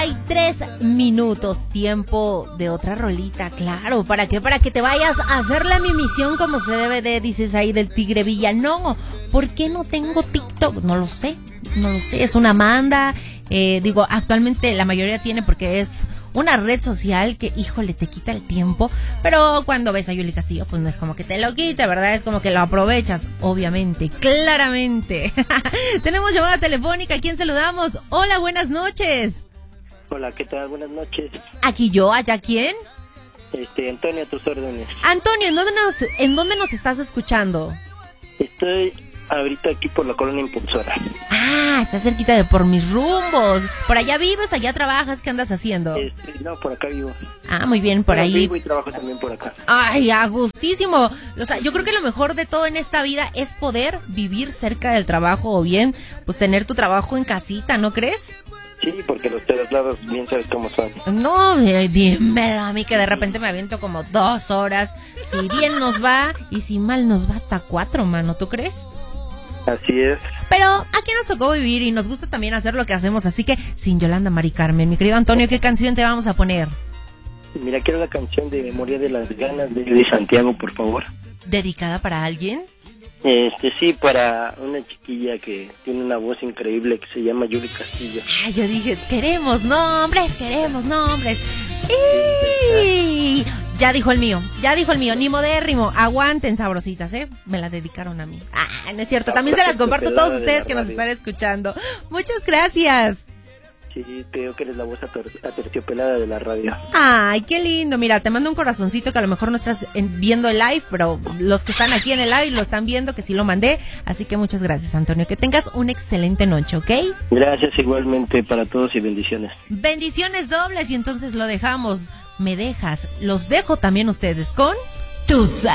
Hay 3 minutos, tiempo de otra rolita, claro. ¿Para qué? Para que te vayas a hacerle mi misión como se debe de, dices ahí del Tigre Villa. No, ¿por qué no tengo TikTok? No lo sé, es una manda. Actualmente la mayoría tiene porque es una red social que, híjole, te quita el tiempo. Pero cuando ves a Yuli Castillo, pues no es como que te lo quita, ¿verdad? Es como que lo aprovechas, obviamente, claramente. Tenemos llamada telefónica, ¿a quién saludamos? Hola, buenas noches. Hola, ¿qué tal? Buenas noches. Aquí yo, ¿allá quién? Antonio, a tus órdenes. Antonio, ¿en dónde nos estás escuchando? Estoy ahorita aquí por la colonia Impulsora. Ah, está cerquita de por mis rumbos. ¿Por allá vives, allá trabajas? ¿Qué andas haciendo? No, por acá vivo. Ah, muy bien, por ahí. Vivo y trabajo también por acá. Ay, a gustísimo. O sea, yo creo que lo mejor de todo en esta vida es poder vivir cerca del trabajo o bien, pues tener tu trabajo en casita, ¿no crees? Sí, porque los traslados bien sabes cómo son. No, dímelo a mí que de repente me aviento como 2 horas. Si bien nos va y si mal nos va hasta 4, mano, ¿tú crees? Así es. Pero aquí nos tocó vivir y nos gusta también hacer lo que hacemos, así que sin Yolanda, Mari Carmen, mi querido Antonio, ¿qué canción te vamos a poner? Mira, quiero la canción de Memoria de las Ganas de Santiago, por favor. ¿Dedicada para alguien? Sí, para una chiquilla que tiene una voz increíble que se llama Yuli Castillo. Ay, yo dije, queremos nombres. ¡Y! Ya dijo el mío, ni modérrimo. Aguanten, sabrositas, me la dedicaron a mí. Ah, no es cierto, también se las comparto a todos ustedes que nos están escuchando. Muchas gracias. Sí, creo que eres la voz aterciopelada de la radio. Ay, qué lindo. Mira, te mando un corazoncito que a lo mejor no estás viendo el live, pero los que están aquí en el live lo están viendo, que sí lo mandé. Así que muchas gracias, Antonio. Que tengas una excelente noche, ¿ok? Gracias igualmente para todos y bendiciones. Bendiciones dobles y entonces lo dejamos. Me dejas. Los dejo también ustedes con tus